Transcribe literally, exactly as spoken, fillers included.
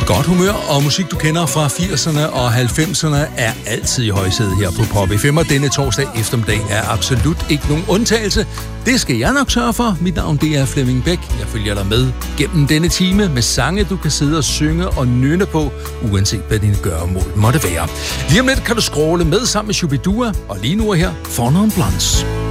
Godt humør og musik, du kender fra firserne og halvfemserne, er altid i højsædet her på Pop F M, og denne torsdag eftermiddag er absolut ikke nogen undtagelse. Det skal jeg nok sørge for. Mit navn det er Flemming Bæk. Jeg følger dig med gennem denne time med sange, du kan sidde og synge og nynne på, uanset hvad dine gøremål måtte være. Lige om lidt kan du scrolle med sammen med Shubidua, og lige nu er her For Non Blondes.